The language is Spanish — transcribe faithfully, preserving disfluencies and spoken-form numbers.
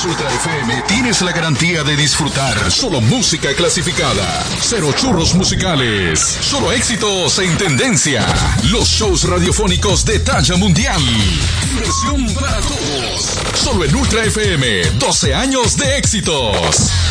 Churros Ultra F M tienes la garantía de disfrutar solo música clasificada. Cero churros musicales. Solo éxitos en tendencia. Los shows radiofónicos de talla mundial. Diversión para todos. Solo en Ultra F M. doce años de éxitos.